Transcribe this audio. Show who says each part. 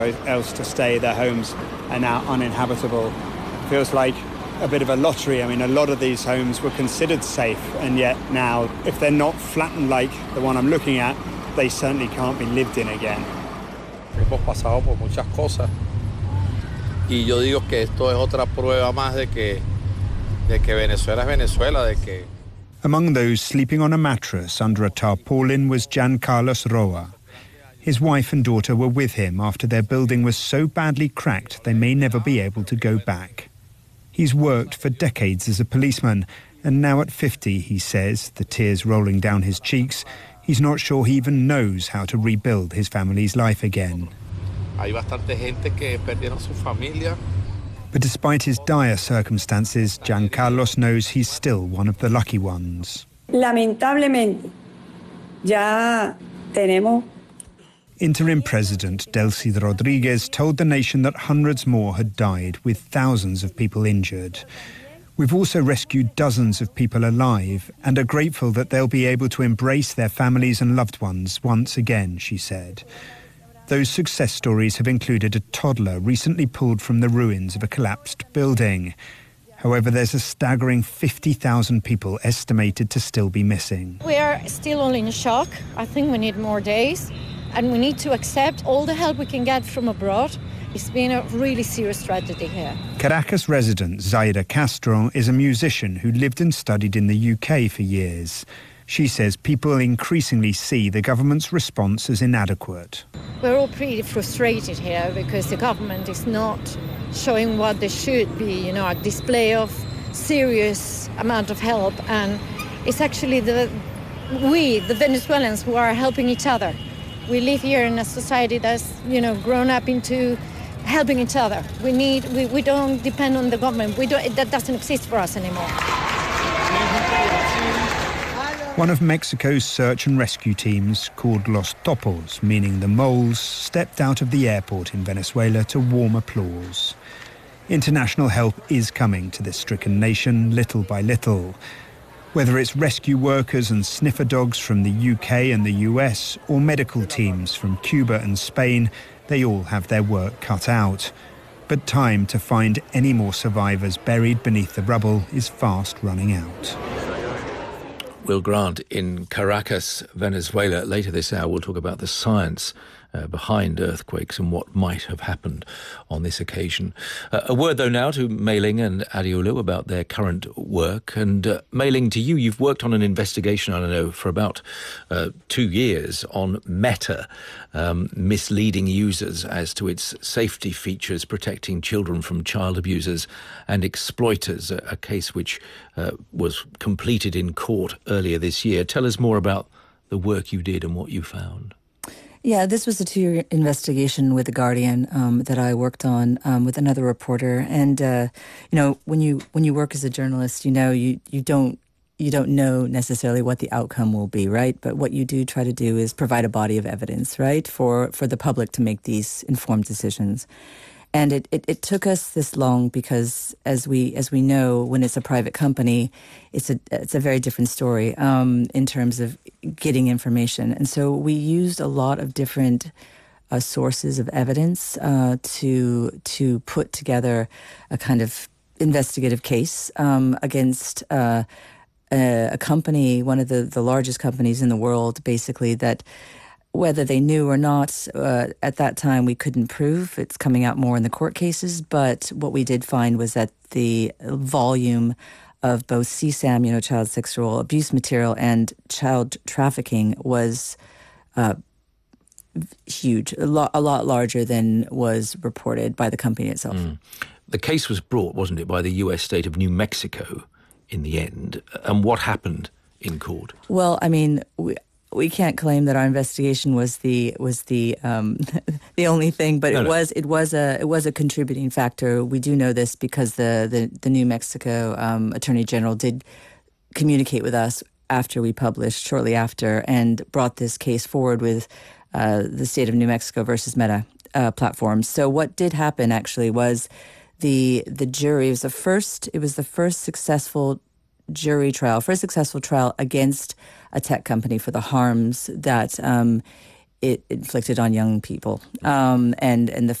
Speaker 1: else to stay. Their homes are now uninhabitable. Feels like a bit of a lottery. I mean, a lot of these homes were considered safe, and yet now, if they're not flattened like the one I'm looking at, they certainly can't be lived in again.
Speaker 2: Hemos pasado por muchas cosas y yo digo que esto es otra prueba más de que Venezuela es Venezuela, de que.
Speaker 3: Among those sleeping on a mattress under a tarpaulin was Jan Carlos Roa. His wife and daughter were with him after their building was so badly cracked they may never be able to go back. He's worked for decades as a policeman, and now at 50, he says, the tears rolling down his cheeks, he's not sure he even knows how to rebuild his family's life again.
Speaker 2: Hay bastante gente que perdieron su familia.
Speaker 3: But despite his dire circumstances, Jan Carlos knows he's still one of the lucky ones.
Speaker 4: Lamentablemente, ya tenemos.
Speaker 3: Interim President Delcy Rodriguez told the nation that hundreds more had died, with thousands of people injured. We've also rescued dozens of people alive and are grateful that they'll be able to embrace their families and loved ones once again, she said. Those success stories have included a toddler recently pulled from the ruins of a collapsed building. However, there's a staggering 50,000 people estimated to still be missing.
Speaker 5: We are still all in shock. I think we need more days. And we need to accept all the help we can get from abroad. It's been a really serious tragedy here.
Speaker 3: Caracas resident Zaida Castro is a musician who lived and studied in the UK for years. She says people increasingly see the government's response as inadequate.
Speaker 5: We're all pretty frustrated here because the government is not showing what they should be, a display of serious amount of help. And it's actually the Venezuelans, who are helping each other. We live here in a society that's, grown up into helping each other. We don't depend on the government. That doesn't exist for us anymore.
Speaker 3: One of Mexico's search and rescue teams, called Los Topos, meaning the moles, stepped out of the airport in Venezuela to warm applause. International help is coming to this stricken nation little by little. Whether it's rescue workers and sniffer dogs from the UK and the US, or medical teams from Cuba and Spain, they all have their work cut out. But time to find any more survivors buried beneath the rubble is fast running out.
Speaker 6: Will Grant in Caracas, Venezuela. Later this hour, we'll talk about the science behind earthquakes and what might have happened on this occasion. A word, though, now to Mei Ling and Adeolu about their current work. And Mei Ling, to you, you've worked on an investigation, I don't know, for about 2 years on Meta, misleading users as to its safety features, protecting children from child abusers and exploiters, a case which was completed in court earlier this year. Tell us more about the work you did and what you found.
Speaker 7: Yeah, this was a 2-year investigation with The Guardian that I worked on with another reporter. And when you work as a journalist, you don't know necessarily what the outcome will be, right? But what you do try to do is provide a body of evidence, right, for the public to make these informed decisions. And it took us this long because, as we know, when it's a private company, it's a very different story in terms of getting information. And so we used a lot of different sources of evidence to put together a kind of investigative case against a company, one of the largest companies in the world, basically, that whether they knew or not, at that time we couldn't prove. It's coming out more in the court cases. But what we did find was that the volume of both CSAM, child sexual abuse material, and child trafficking was huge, a lot larger than was reported by the company itself.
Speaker 6: The case was brought, wasn't it, by the U.S. state of New Mexico in the end. And what happened in court?
Speaker 7: Well, I mean, we can't claim that our investigation was the the only thing, but it was a contributing factor. We do know this because the New Mexico Attorney General did communicate with us after we published, shortly after, and brought this case forward with the state of New Mexico versus Meta platforms. So what did happen actually was the jury was the first successful jury trial, first successful trial against a tech company for the harms that it inflicted on young people, and the